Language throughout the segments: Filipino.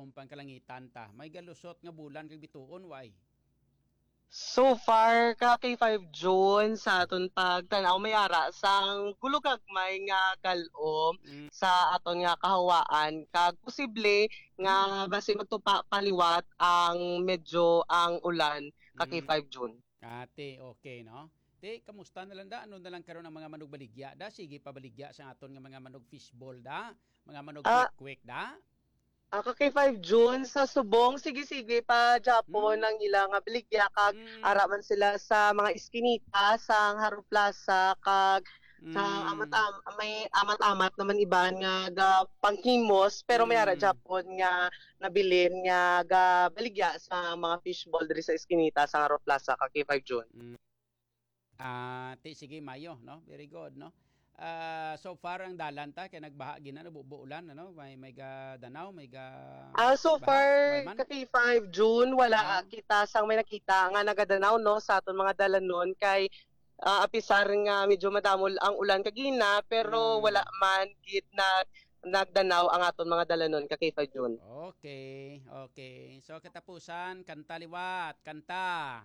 bituon pang kalangitan ta. May galusot nga bulan kag bituon why? So far, K5 June sa aton pagtanaw mayara sang gulugagmay nga kalom Mm. sa aton nga kahawaan kag posible nga basi magtupa paliwat ang medyo ang ulan Mm. K5 June. Ate, okay, no? Te, kamusta na lang da? Ano na lang karon ang mga manog baligya da? Sige pa baligya sa aton nga mga manog fishball da? Mga manog Ah, quick da? K5 June sa subong sige pa Japon Hmm? ang ilang nga baligya kag Mm. araman sila sa mga iskinita sang Haro Plaza kag sa Mm. may amat-amat naman iban nga ga panghimos pero may ara Mm. Japon nga nabilin nga ga baligya sa mga fishball diri sa iskinita sa Haro Plaza kag K5 June. Mm. Te, sige mayo, no? Very good, no? So far ang dalan ta kay nagbaha gina nabubuulan ano may ga Danau, may ga So baha, far, way man. K5 June, wala No? kita sang may nakita nga nagadanaw no sa aton mga dalanon kay apisar nga medyo madamol ang ulan kagina pero wala Mm. man gid na nagdanaw ang aton mga dalanon ka K5 June. Okay, okay. So katapusan, kanta liwat, kanta.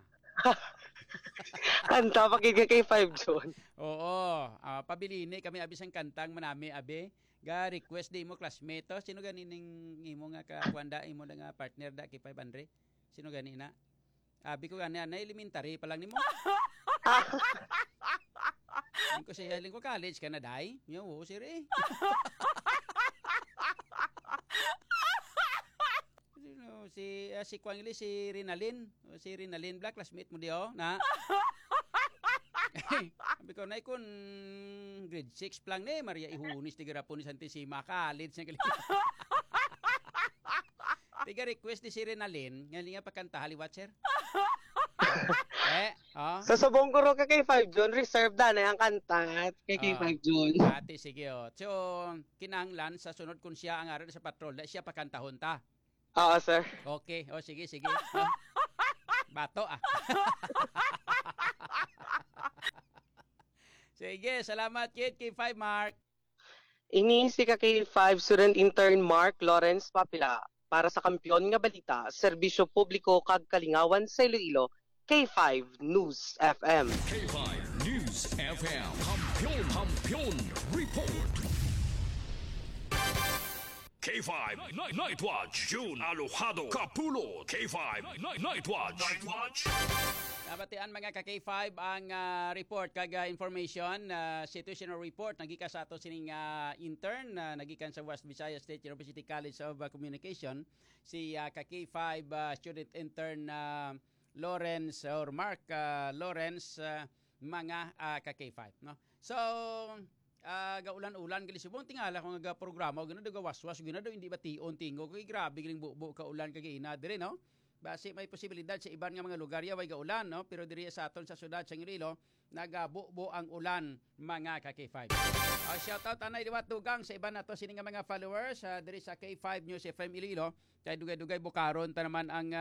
Kanta pagid ka K5 June. Oo, pabilini kami abis ang kantang manami abe. Ga request di mo classmate to. Sino gani ning imo nga kakwanda imo nga partner da kay 500? Sino gani na? Abi ko gani na elementary pa lang nimo. Ko siya ko college ka na dai. Yo, sire. Si Kwangli si Rinalyn. Si Rinalyn Black classmate mo di na. Sabi ko na ikon grade 6 pa lang Maria Ihunis tiga rapon ni Santissima college na galing. Tiga request ni si Rinalyn nga pakanta haliwat sir. Sa subong guro ka K5 June, reserve na ang kanta kay K5 June. Ate sige So kinahanglan sa sunod kun siya ang aral sa patrol, siya pakantahon ta. Oo, sir. Okay, sige. Bato Sige, salamat kid K5 Mark. Ini si ka K5 student intern Mark Lawrence Papila para sa Kampiyon nga Balita, Serbisyo Publiko kag Kalingawan sa Iloilo, K5 News FM. K5 News FM. Kampiyon Report. K5 Night Watch. June Alojado Kapulot. K5 Night Watch. Nabatian mga ka-K5 ang report kag information, situational report nagika sa ato sining intern nagikan sa West Visayas State University College of Communication si ka-K5 student intern Lawrence or Mark Lawrence mga ka-K5 no. So gaulan-ulan gali subong tingala kung nga programa gano daga waswas gano hindi ba tion tingo kay grabe giling bubo ka ulan kag ina dire no. Base may posibilidad sa iban nga mga lugar ya way gaulan no pero diri sa aton sa syudad sa Iloilo nagabubo ang ulan mga ka K5. Shout out anay liwat dugang sa iban nato sini nga mga followers diri sa K5 News FM Iloilo kay dugay-dugay bukaron ta naman ang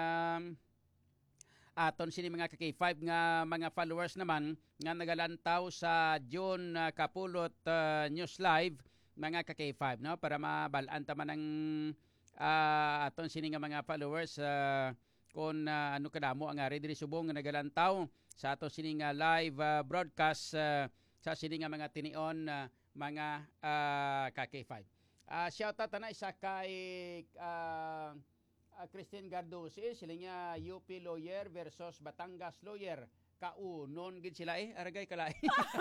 aton sini mga K5 nga mga followers naman nga nagalantaw sa June Kapulot News Live mga K5 no para mabalaan ta man ang aton sini nga mga followers kung ano kadamo ang ari diri subong nga nagalantaw sa aton sini nga live broadcast sa sini nga mga tinion mga K5. Shout out na isa kay Christine Gardosi, sila nga UP lawyer versus Batangas lawyer. Kaunon gid sila aragay kalay.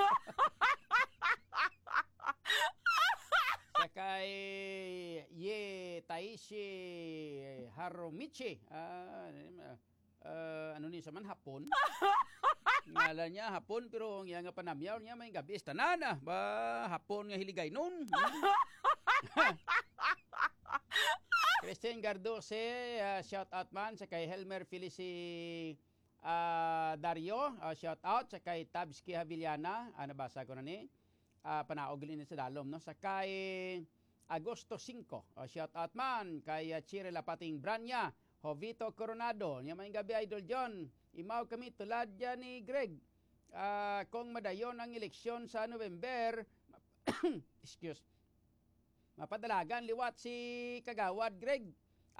Sakay Ye Taishi Harumichi. Ano ni sa man hapon? Ngalan niya hapon pero ang nga panamyaw niya may gabi tanana ba hapon nga hiligay nun. Christine Gardose, shout out man sa kay Helmer Felici Dario, shout out sa kay Tabski Havillana, nabasa ko na ni. Panaog din sa dalom no sa kay Agosto 5, shout out man kay Chire Lapating Branya, Jovito Coronado, niya may gabi idol John. Imaw kami tulad yan ni Greg. Kung madayon ang eleksyon sa November, excuse. Mapadalagan liwat si Kagawad Greg.